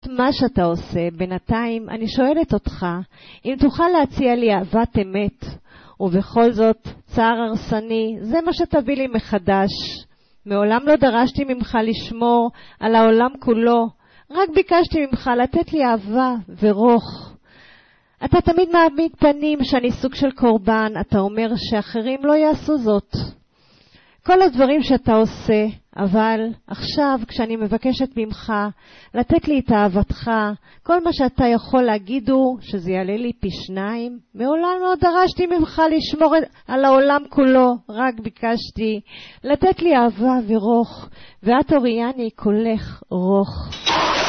מה שאתה עושה. בינתיים אני שואלת אותך, אם תוכל להציע לי אהבת אמת, ובכל זאת צער הרסני, זה מה שתביא לי מחדש. מעולם לא דרשתי ממך לשמור על העולם כולו, רק ביקשתי ממך לתת לי אהבה ורוך. אתה תמיד מעמיד פנים שאני סוג של קורבן, אתה אומר שאחרים לא יעשו זאת. כל הדברים שאתה עושה, אבל עכשיו כשאני מבקשת ממך לתת לי את אהבתך, כל מה שאתה יכול להגיד הוא שזה יעלה לי פי 2. מעולם לא דרשתי ממך לשמור על העולם כולו, רק ביקשתי לתת לי אהבה ורוך, ואת אורייני קולך רוך.